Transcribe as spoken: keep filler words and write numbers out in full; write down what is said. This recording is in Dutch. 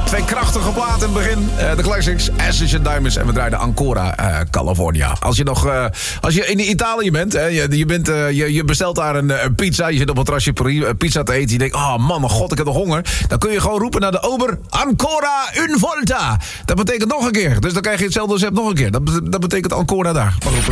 Twee krachtige platen in het begin. Uh, de classics, Ashes and Diamonds. En we draaiden Ancora, uh, California. Als je nog, uh, als je in Italië bent, hè, je, je, bent uh, je, je bestelt daar een, een pizza. Je zit op een terrasje pizza te eten. Je denkt, oh man, mijn god, ik heb nog honger. Dan kun je gewoon roepen naar de ober, Ancora un volta. Dat betekent nog een keer. Dus dan krijg je hetzelfde recept nog een keer. Dat, dat betekent Ancora daar.